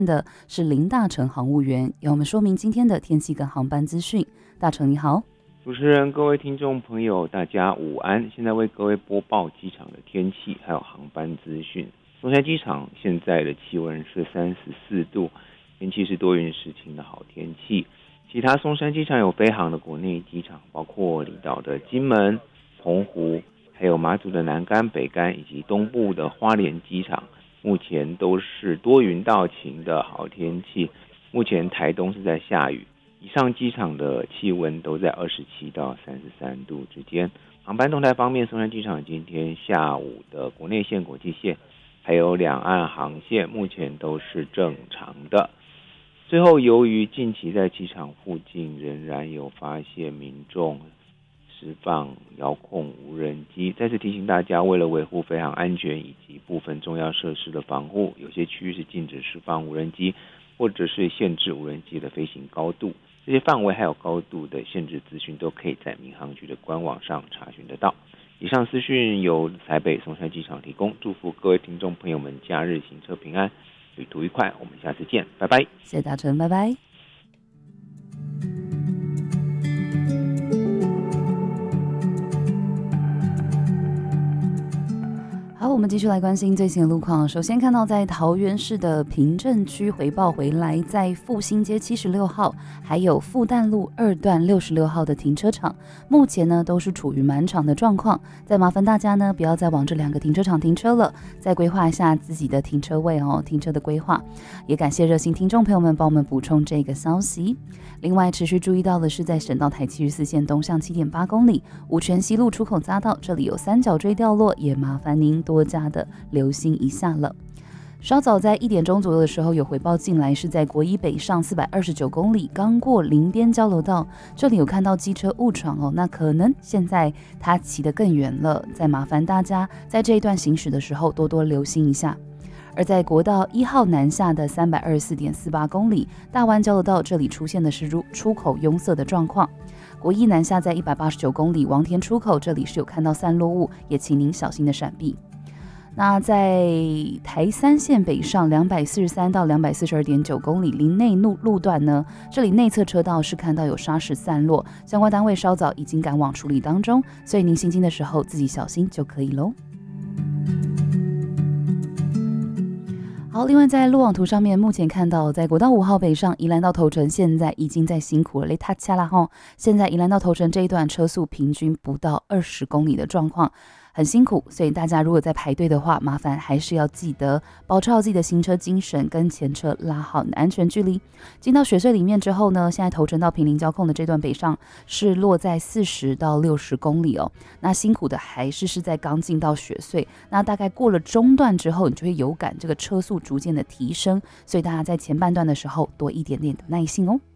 的是林大成航务员，要我们说明今天的天气跟航班资讯。大成你好。 主持人、各位听众朋友，大家午安！现在为各位播报机场的天气还有航班资讯。松山机场现在的气温是34度，天气是多云时晴的好天气。其他松山机场有飞航的国内机场，包括离岛的金门、澎湖，还有马祖的南竿、北竿以及东部的花莲机场，目前都是多云到晴的好天气。目前台东是在下雨。以上机场的气温都在27到33度之间。航班动态方面，松山机场今天下午的国内线、国际线还有两岸航线目前都是正常的。最后，由于近期在机场附近仍然有发现民众释放遥控无人机，再次提醒大家，为了维护飞航安全以及部分重要设施的防护，有些区域是禁止释放无人机，或者是限制无人机的飞行高度。这些范围还有高度的限制资讯都可以在民航局的官网上查询得到。以上资讯由台北松山机场提供，祝福各位听众朋友们假日行车平安，旅途愉快，我们下次见，拜拜。 谢谢大成，拜拜。好，我们继续来关心最新的路况。首先看到在桃园市的平镇区回报回来，在复兴街76号还有复旦路2段66号的停车场，目前呢都是处于满场的状况。再麻烦大家呢不要再往这2个停车场停车了，再规划一下自己的停车位哦，停车的规划。也感谢热心听众朋友们帮我们补充这个消息。另外持续注意到的是，在省道台74线东向7.8公里五权西路出口匝道，这里有三角锥掉落，也麻烦您多加的留心一下了。稍早在1点钟左右的时候有回报进来，是在国一北上429公里，刚过林边交流道，这里有看到机车误闯哦，那可能现在它骑得更远了，再麻烦大家在这一段行驶的时候多多留心一下。而在国道1号南下的324.48公里大湾交流道，这里出现的是出口拥塞的状况。国一南下在189公里王田出口，这里是有看到散落物，也请您小心的闪避。那在台3线北上243到242.9公里林内路段呢，这里内侧车道是看到有砂石散落，相关单位稍早已经赶往处理当中，所以您行经的时候自己小心就可以咯。好，另外在路网图上面，目前看到在国道5号北上宜兰到头城，现在已经在辛苦了，雷塔恰啦吼！现在宜兰到头城这一段车速平均不到20公里的状况，很辛苦，所以大家如果在排队的话，麻烦还是要记得保持好自己的行车精神，跟前车拉好你的安全距离。进到雪隧里面之后呢，现在头城到坪林交控的这段北上是落在40到60公里哦。那辛苦的还是在刚进到雪隧，那大概过了中段之后，你就会有感这个车速逐渐的提升，所以大家在前半段的时候多一点点的耐性哦。